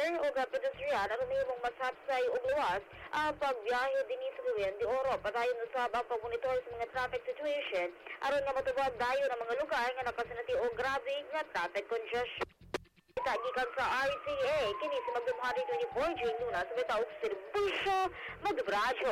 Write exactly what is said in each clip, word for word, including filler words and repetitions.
passenger o pedestrian aron mahimong masapsay og luwas ang pagbiyahe dinhi sa Cagayan de Oro. Padayon usab ang pagmonitor sa mga traffic situation aron nga matubag dayon ang mga lugar nga nakasinati og grabe nga traffic congestion. Gikan sa R T A kini si magdumhari twenty-four June Luna sa bitaog serbisyo magdubradyo.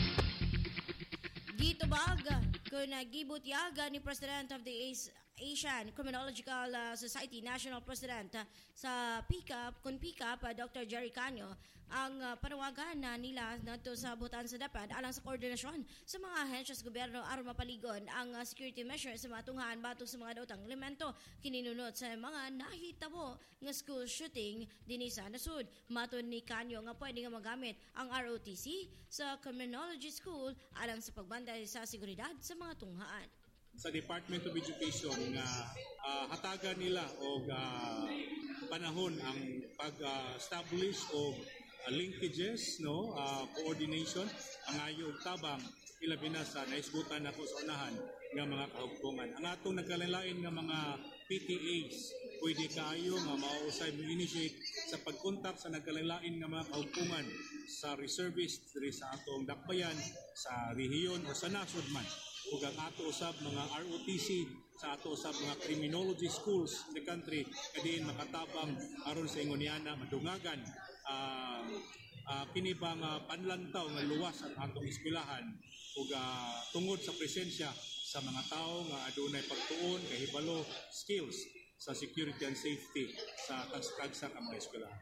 Gitubag kung nagibutyaga ni President of the Asian Criminological uh, Society National President uh, sa P C A P, kung P C A P, uh, Doctor Jerry Canyo, ang uh, panawagan na nila nato sa butan sa dapat alang sa koordinasyon sa mga ahensya sa gobyerno aron mapaligon ang uh, security measures sa mga tunghaan batok sa mga daotang elemento kininunot sa mga nahitabo nga school shooting dinhi sa nasud. Matud ni Canyo nga pwede nga magamit ang R O T C sa Criminology School alang sa pagbanday sa seguridad sa mga tunghaan. Sa Department of Education nga uh, hatagan nila og uh, panahon ang pag-establish uh, og uh, linkages, no, uh, coordination ang ayo og tabang ilabi na sa naisgutan nako sa unahan nga mga kahugpungan. Ang atong nagkalain nga mga P T As pwede kaayo nga mao-usay mo-initiate sa pagkontak sa nagkalain nga mga kahugpungan sa reservist diri sa atong dakbayan sa rehiyon o sa nasod man ug ang ato usab mga R O T C sa ato usab mga criminology schools in the country kadiin makatabang aron sa ingon niana madungagan uh, uh, kini bang uh, panlantaw nga luwas ang atong eskwelahan ug uh, tungod sa presensya sa mga tao nga adunay pagtuon kahibalo skills sa security and safety sa tagsa-tagsa ang mga eskwelahan.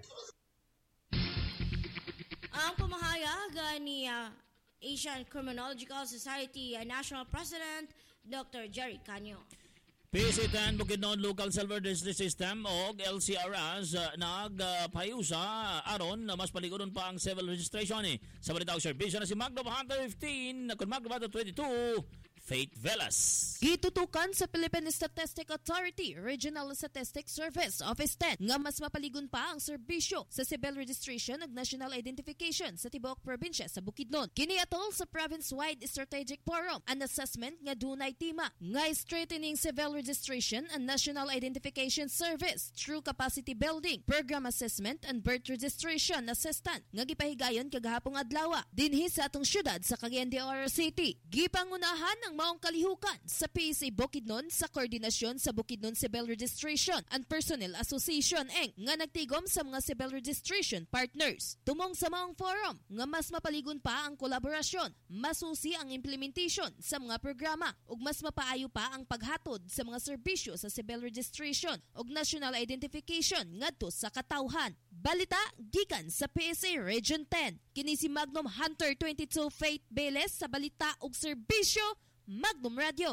Ang pamahayag ni uh, Asian Criminological Society uh, National President Doctor Jerry Canyo. P C ten Bukidnon Local Silver District System o L C R S uh, nagpayusa uh, aron na mas paligodon pa ang civil registration eh. Sa balitaw serbisyo na si Magno Hunter fifteen na kung Magno twenty-two Faith Velas. Gitutukan sa Philippine Statistic Authority Regional Statistics Service Office ten nga mas mapaligon pa ang serbisyo sa civil registration ug national identification sa tibuok probinsya sa Bukidnon. Kini atol sa province-wide strategic forum an assessment nga dunay tema nga strengthening civil registration and national identification service through capacity building, program assessment and birth registration assistant nga gipahigayon kagahapong adlaw dinhi sa atong syudad sa Cagayan de Oro City. Gipangunahan ang maong kalihukan sa P S A Bukidnon sa koordinasyon sa Bukidnon Civil Registration and Personnel Association eng nga nagtigom sa mga civil registration partners. Tumong sa maong forum nga mas mapaligon pa ang kolaborasyon, masusi ang implementation sa mga programa ug mas mapaayo pa ang paghatod sa mga serbisyo sa civil registration ug national identification ngadto sa katawhan. Balita gikan sa P S A Region ten. Kini si Magnum Hunter twenty-two Faith Velas sa balita ug serbisyo Magnum Radio.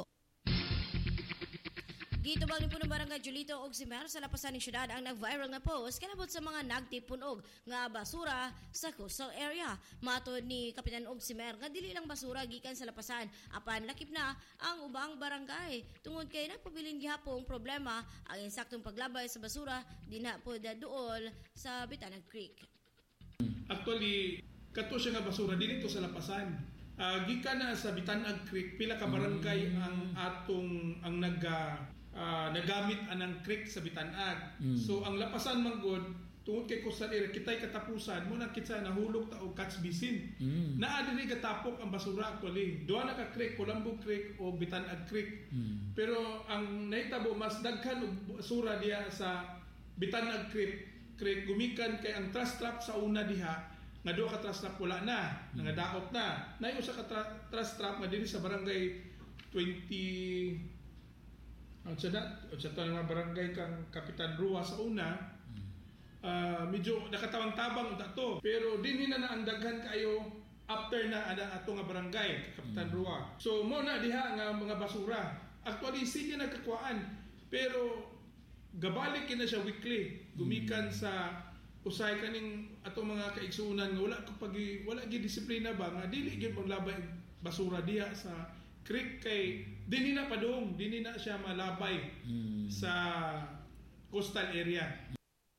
Gitubag ni punong barangay Julito og Simer sa lapasan ng syudad ang nag-viral nga post kanabot sa mga nagtipon og nga basura sa coastal area. Matod ni Kapitan Og Simer nga dili lang basura gikan sa lapasan apan lakip na ang ubang barangay tungod kay nagpabiling gihapong problema ang insaktong paglabay sa basura dinha pod duol sa Bitanag Creek. Actually, kato siya nga basura dinito sa lapasan. Uh, gikan na sa Bitanag Creek pila ka barangay mm. ang atong ang nag uh, nagamit anang creek sa Bitanag. Mm. So ang lapasan man gud tungod kay coastal area kitay katapusan mo na kitsa nahulog ta og catch basin. Mm. Naa diri gatapok ang basura actually. Duha na ka creek, Colombo Creek o Bitanag Creek. Mm. Pero ang nahitabo mas daghan og basura diha sa Bitanag Creek. Creek gumikan kay ang trash trap sa una diha nga duha ka trash trap wala na, mm. nangadaot na. Nay usa ka tra- trash trap nga diri sa barangay twenty at sa dat, at sa tanang barangay kang Kapitan Rua sa una. Mm. Uh, medyo nakatawang-tabang ta to. Pero dinhi na na ang daghan kayo after na ada ato nga barangay Kapitan mm. Rua. So mo na diha nga mga basura. Actually sige nagkakuan pero gabalik kina siya weekly gumikan mm. sa usay kaning atong mga kaigsunan nga wala kapag wala gi disiplina ba nga dili gyud maglabay basura diha sa creek kay dinhi na padung dinhi na siya malabay mm. sa coastal area.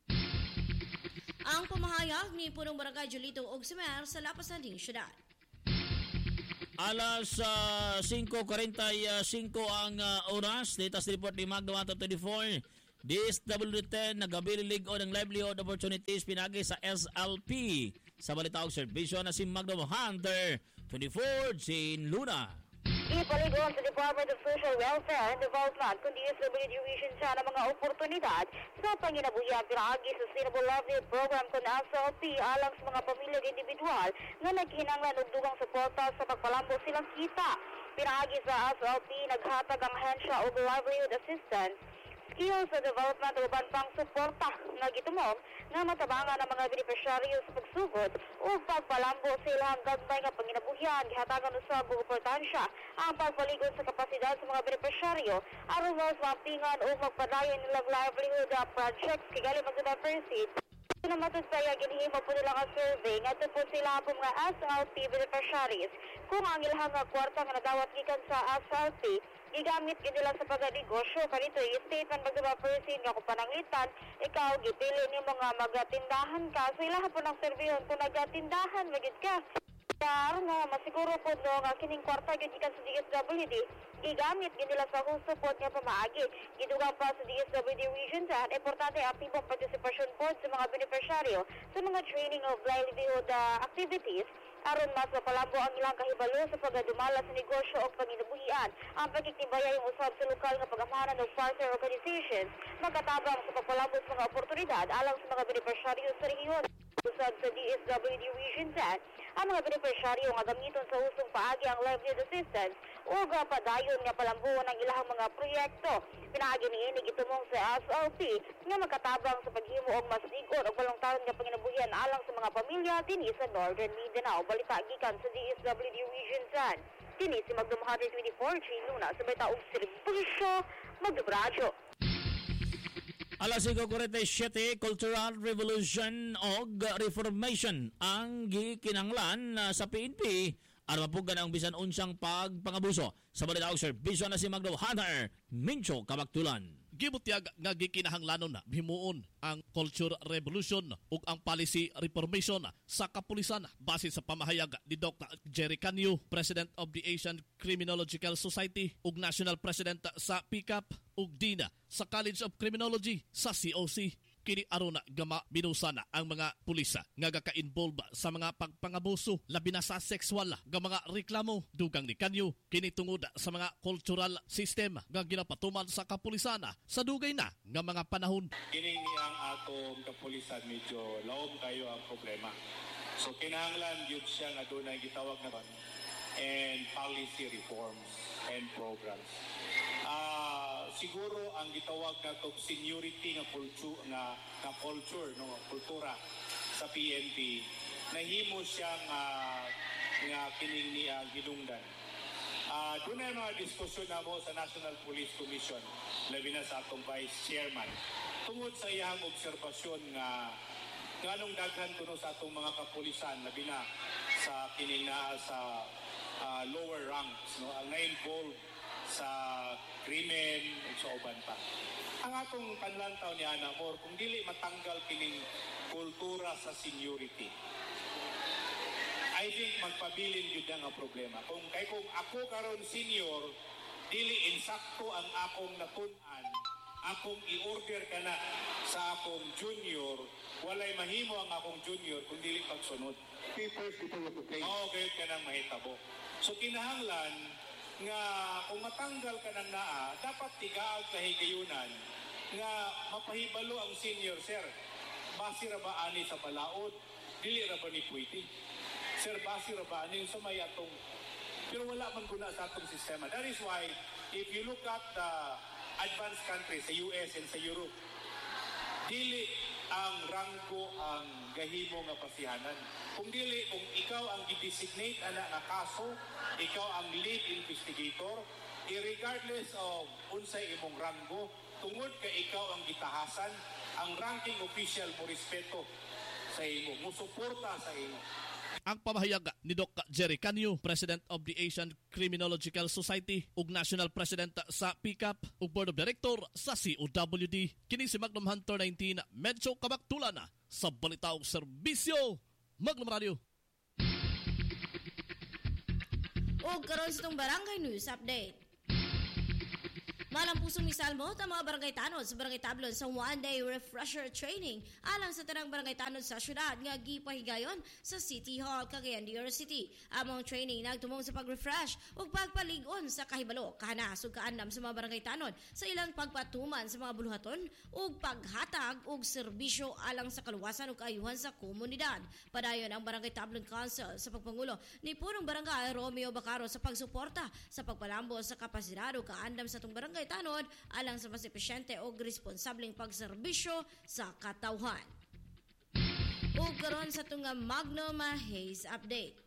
Ang pamahayag ni punong barangay Julito og Simer sa lapasan ding syudad. Alas uh, five forty-five ang uh, oras dito sa report ni Magno twenty-four D S W ten nagabililig o ng livelihood opportunities pinagi sa S L P. Sa balita og serbisyo na si Magno Hunter, twenty-four, Jane Luna. Ipaligon sa Department of Social Welfare and Development kundi S W Division siya ng mga oportunidad sa panginabuhiang pinagi Sustainable Livelihood Program kung S L P alang sa mga pamilya at individual nga naghinanglan og dugang suporta sa pagpalambo silang kita. Pinagi sa S L P naghatag ang hensya og livelihood assistance, skills sa development o uban pang suporta nga gitumong nga matabangan ang mga beneficiaryo sa pagsugod o pagpalambo sa ilang gagmay nga panginabuhian. Gihatagan usab og importansya ang pagpaligon sa kapasidad sa mga beneficiaryo aron mas mampingan o magpadayon nilang livelihood projects kigali magda-proceed. Namatod sa iya ginhimo po nila nga survey nga tupod sila po mga S L P beneficiaries kung ang ilang nga kwarta nga nadawat gikan sa S L P gigamit gid nila sa pagdinegosyo kanito i-statement magda-proceed nga kung pananglitan ikaw gipili nimo nga magatindahan ka so ilaha po ng serbihon kung nagatindahan magid ka. Kaya nga masiguro po no nga kining kwarta gyud gikan sa D S W D gigamit gid nila sa husto po nga pamaagi. Gidugang pa sa D S W D Region ten importante ang aktibong participation po sa mga beneficiaryo sa mga training of livelihood uh, activities aron mas mapalambo ang ilang kahibalo sa pagdumala sa negosyo o panginabuhian. Ang pagkikibaya yung usab sa lokal nga pagamahanan ng partner organizations magkatabang sa pagpalambo sa mga oportunidad alang sa mga beneficiaryo sa rehiyon. Usab sa D S W D Region ten, ang mga beneficiaryo nga gamiton sa hustong paagi ang livelihood assistance o padayon nga palambuon ang ilang mga proyekto. Pinaagi niini gitumong sa S L P nga magkatabang sa paghimo og mas ligon og balangtaron nga panginabuhian alang sa mga pamilya dinhi sa Northern Mindanao. Balita gikan sa D S W D Region ten. Dinhi si Magdum one twenty-four, Jane Luna, sa balita og serbisyo Magdum-radyo. Alas five forty-seven, Cultural Revolution o Reformation ang gikinanglan sa P N P aron mapugan ang bisan unsang pagpangabuso. Sa balita og serbisyo na si Magno Hunter, Mincho Kabaktulan. Gibutyag nga gikinahanglanon na himuon ang Culture Revolution ug ang Policy Reformation sa kapulisan base sa pamahayag ni Doctor Jerry Canio, President of the Asian Criminological Society ug National President sa P C A P ug Dina sa College of Criminology sa C O C. Kini aron na gama binusa na ang mga pulisa nga gaka-involve sa mga pagpangabuso labi na sa sexual nga mga reklamo. Dugang ni Canio kini tungod sa mga cultural system nga ginapatuman sa kapulisan sa dugay na nga mga panahon. Kini ang atong kapulisan medyo laom kayo ang problema. So kinahanglan gyud siya nga dunay gitawag na and policy reforms and programs. Uh, siguro ang gitawag na tog seniority nga culture nga, nga culture no kultura sa P N P nahimo siyang uh, nga kining niya ginungdan. Uh, doon ay mga diskusyon na mo sa National Police Commission labi na sa atong Vice Chairman tungod sa iyang obserbasyon nga nganong daghan kuno sa atong mga kapulisan labi na sa kining na sa uh, lower ranks no ang na-involved sa krimen ug sa uban pa. Ang atong panlantaw ni Ana Mor kung dili matanggal kining kultura sa seniority. I think magpabilin gyud nga problema. Kung kay kung ako karon senior, dili insakto ang akong natun-an, akong i-order kana sa akong junior, walay mahimo ang akong junior kung dili pagsunod. People people of the place. Oh, gayud ka nang mahitabo. So kinahanglan nga kung matanggal ka ng naa, dapat tigaag na higayunan nga mapahibalo ang senior, sir. Basi ra ba ani sa balaod? Dili ra ba ni puwiti? Sir, basi ra ba ani sa may atong... Pero wala man guna sa atong sistema. That is why, if you look at the advanced countries sa U S and sa Europe, dili ang ranggo ang gahimo nga pasihanan. Kung dili, kung ikaw ang i-designate ana nga kaso, ikaw ang lead investigator, regardless of unsay imong ranggo, tungod ka ikaw ang gitahasan, ang ranking official mo respeto sa imo, mo suporta sa imo. Ang pamahayag ni Doctor Jerry Canio, President of the Asian Criminological Society ug National President sa P C A P ug Board of Director sa C O W D. Kini si Magnum Hunter nineteen, medyo kabaktulan sa balita ug serbisyo Magnum Radio. O karon sa itong barangay news update. Malang pusong misalmo ta mga barangay tanod sa barangay Tablon sa one-day refresher training alang sa tanang barangay tanod sa syudad nga gipahigayon sa City Hall, Cagayan de Oro City. Among training nagtumong sa pag-refresh ug pagpalig-on sa kahibalo, kahanas ug kaandam sa mga barangay tanod sa ilang pagpatuman sa mga buluhaton ug paghatag og serbisyo alang sa kaluwasan ug kaayuhan sa komunidad. Padayon ang Barangay Tablon Council sa pagpangulo ni punong barangay Romeo Bacaro sa pagsuporta sa pagpalambo sa kapasidad ug kaandam sa itong barangay tanod alang sa mas epesyente o responsableng pagserbisyo sa katawhan. Ug karon sa itong Magnum Haze Update.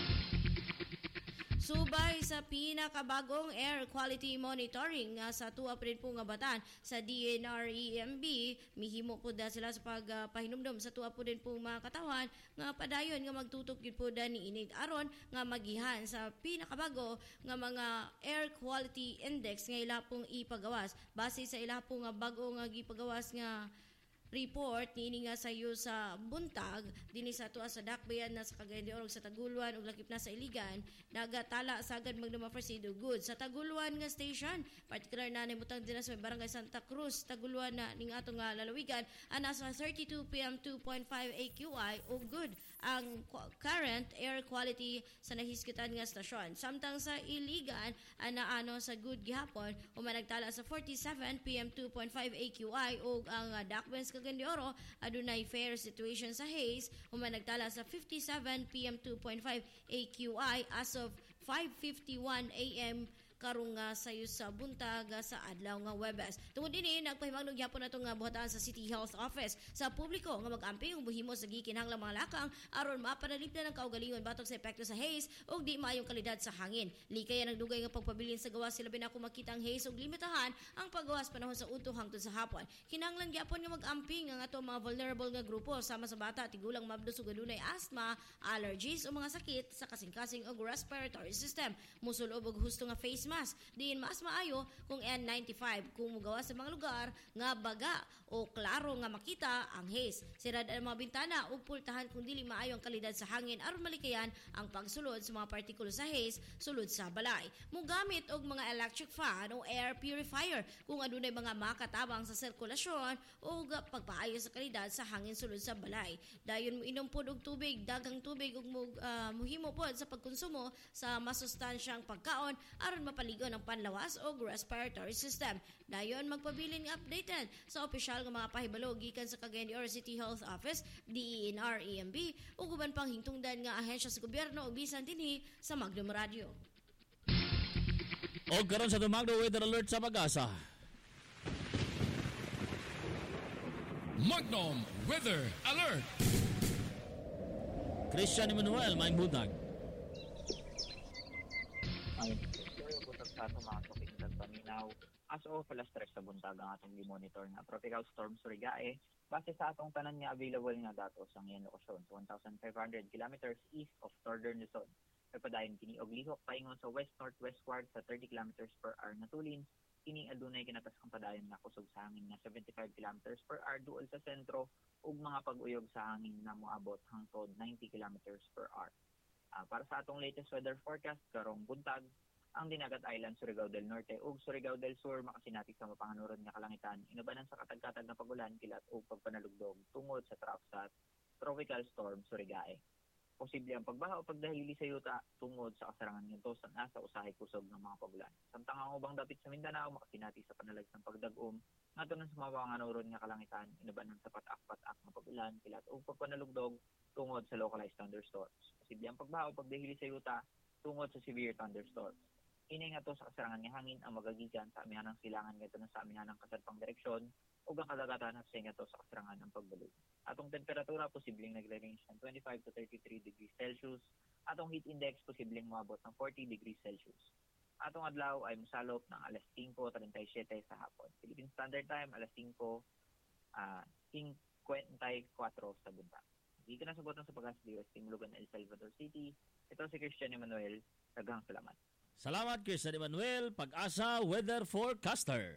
Subay sa pinakabagong air quality monitoring nga sa tuwa pa rin po nga batan sa D N R E M B, mihimo po da sila sa pagpahinumdom uh, sa tuwa po din po mga katawan nga padayon nga magtutok yun po da ni inid aron nga magihan sa pinakabago nga mga air quality index nga ila pong ipagawas base sa ila po nga bago nga gipagawas nga report niini nga sayo sa buntag dinhi sa tuwa sa Dakbayan na sa Cagayan de Oro sa Taguluan ug lakip na sa Iligan nagatala sagad magduma presido good sa Taguluan nga station particular na nimutang din sa barangay Santa Cruz Taguluan na ning ato nga lalawigan ana sa thirty-two P M two point five A Q I ug good ang current air quality sa nahisgutan nga stasyon samtang sa Iligan ana ano sa good gihapon umanagtala sa forty-seven P M two point five A Q I ug ang uh, Dakbayan Cagayan de Oro adunay fair situation sa haze human nagtala sa fifty-seven P M two point five A Q I as of five fifty-one A M karong nga sayo sa buntag sa adlaw nga Webes. Tungod ini nagpahimangnog gyapon nato nga buhataan sa City Health Office sa publiko nga mag-ampi ug buhimo sa gikinahanglang mga lakang aron mapanalipdan ang kaugalingon batok sa epekto sa haze ug di maayong kalidad sa hangin. Likay ang nagdugay nga pagpabilin sa gawas sila binako makita ang haze ug limitahan ang paggawas panahon sa udto hangtod sa hapon. Kinahanglan gyapon nga mag-ampi nga ato mga vulnerable nga grupo sama sa bata tigulang mabdos ug adunay asthma, allergies o mga sakit sa kasing-kasing ug respiratory system. Musulob og husto nga face mask. Diin mas maayo kung N ninety-five kung mugawa sa mga lugar nga baga o klaro nga makita ang haze. Sirad ang mga bintana ug pultahan kung dili maayo ang kalidad sa hangin aron malikayan ang pagsulod sa mga partikulo sa haze sulod sa balay. Mugamit og mga electric fan o air purifier kung adunay mga makatabang sa sirkulasyon o pagpaayo sa kalidad sa hangin sulod sa balay. Dayon mo inom pod og tubig, daghang tubig ug uh, muhimo pod sa pagkonsumo sa masustansyang pagkaon aron mapaligon ang panlawas o respiratory system. Dayon magpabilin nga updated sa opisyal nga mga pahibalo gikan sa Cagayan de Oro City Health Office, D N R E M B ug uban pang hingtungdan nga ahensya sa gobyerno ug bisan dinhi sa Magnum Radio. O karon sa Magno Weather Alert sa Pag-asa. Magnum Weather Alert. Christian Emmanuel, may buntag. Ay, yung buntag sa atong mga tuping paminaw. As of alas tres sa buntag ang atong gi-monitor nga tropical storm Surigae base sa atong tanan nga available nga datos ang iyang lokasyon sa one thousand five hundred kilometers east of northern Luzon. Pagpadayon kini og lihok paingon sa west-northwestward sa thirty kilometers per hour na tulin. Kini adunay kinatas kang padayon nga kusog sa hangin nga seventy-five kilometers per hour duol sa sentro ug mga pag-uyog sa hangin na moabot hangtod ninety kilometers per hour. Uh, para sa atong latest weather forecast karong buntag, ang Dinagat Island, Surigao del Norte ug Surigao del Sur makasinati sa mapanganurod nga kalangitan inubanan sa katag-katag na pagulan kilat ug pagpanalugdog tungod sa trough sa tropical storm Surigae. Posible ang pagbaha o pagdahili sa yuta tungod sa kasarangan nito sa nasa usahay kusog ng mga pagulan. Samtang ang ubang dapit sa Mindanao makasinati sa panalagsang pagdagom ngadto sa mga panganurod nga kalangitan inubanan sa patak-patak na pagulan kilat ug pagpanalugdog tungod sa localized thunderstorms. Posible ang pagbaha o pagdahili sa yuta tungod sa severe thunderstorms. Ini nga to sa kasarangan nga hangin ang magagikan sa amihanang silangan ngadto sa amihanang kasadpang direksyon ug ang kadagatan sa nga to sa kasarangan ng pagbalog. Atong temperatura posibleng nagre-range ng twenty-five to thirty-three degrees Celsius. Atong heat index posibleng moabot ng forty degrees Celsius. Atong adlaw ay mosalop ng alas cinco thirty-seven sa hapon. Philippine Standard Time alas cinco uh, fifty-four sa buntag. Di ka nasagot sa pag-asa D O S Timulugan, El Salvador City. Ito si Christian Emmanuel. Daghang salamat. Salamat, Christian Emmanuel, Pag-asa Weather Forecaster.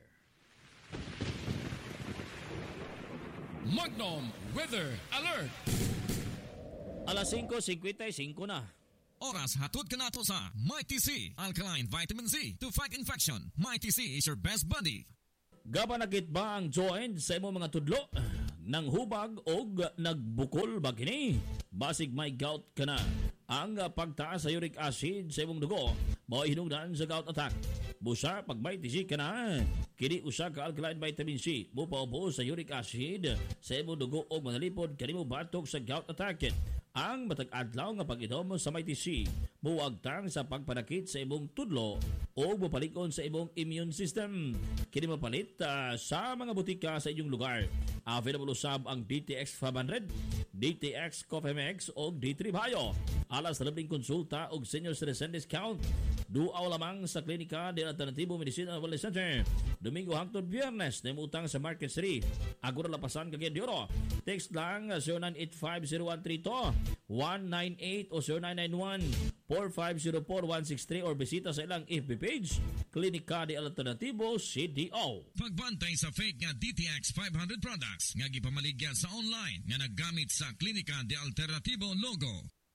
Magnum Weather Alert. Alas cinco fifty-five na. Oras hatod ka nato sa Mighty C, Alkaline Vitamin C to fight infection. Mighty C is your best buddy. Gapanakit ba ang joint sa imong mga tudlo? Nang hubag o nagbukol ba kini? Basig may gout ka na. Ang pagtaas sa uric acid sa imong dugo mao hinungdan sa gout attack. Busa pag may tisi ka na, kini usa ka alkaline vitamin C mo paubo sa uric acid sa imong dugo og manalipod kanimo batok sa gout attack. Ang matag adlaw nga pag-inom sa Mighty C muwagtang sa pagpanakit sa imong tudlo o mapalikon sa imong immune system. Kini mapalit uh, sa mga butika sa inyong lugar. Available usab ang D T X five hundred, D T X Cofemex o D three Bio. Alas na labing konsulta o senior citizen discount. Duaw lamang sa Klinika del Alternativo Medicine and Wellness Center. Domingo hangtod Biyernes na imutang sa Market City. Agora lapasan kagyan di oro. Text lang zero nine eight five zero one three two one nine eight o zero nine nine one four five zero four one six three or bisita sa ilang F B page Klinika del Alternativo C D O. Pagbantay sa fake nga D T X five hundred products nga gipamaligya sa online nga naggamit sa Klinika del Alternativo logo.